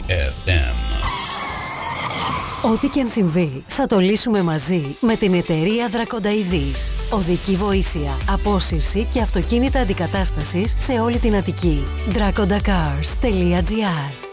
FM. Ό,τι και αν συμβεί, θα το λύσουμε μαζί με την εταιρεία Δρακονταειδής. Οδική βοήθεια, απόσυρση και αυτοκίνητα αντικατάστασης σε όλη την Αττική. drakondacars.gr